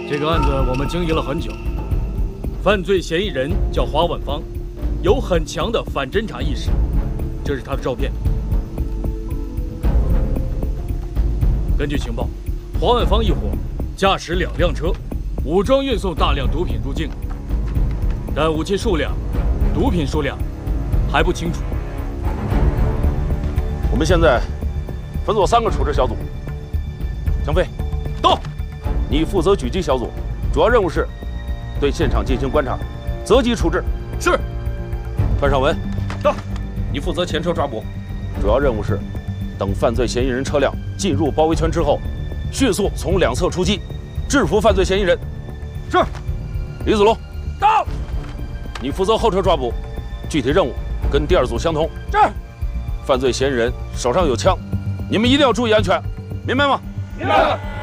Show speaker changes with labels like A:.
A: 这个案子我们经营了很久，犯罪嫌疑人叫华万芳，有很强的反侦查意识。这是他的照片。根据情报，华万芳一伙驾驶2辆车，武装运送大量毒品入境，但武器数量、毒品数量还不清楚。
B: 我们现在分作3个处置小组。江飞，到，你负责狙击小组，主要任务是对现场进行观察，择机处置。
A: 是。
B: 范尚文，
A: 到，
B: 你负责前车抓捕，主要任务是等犯罪嫌疑人车辆进入包围圈之后，迅速从2侧出击，制服犯罪嫌疑人。
A: 是。
B: 李子龙，
A: 到，
B: 你负责后车抓捕，具体任务跟第2组相同。
A: 是。
B: 犯罪嫌疑人手上有枪，你们一定要注意安全，明白吗？
A: 明白了。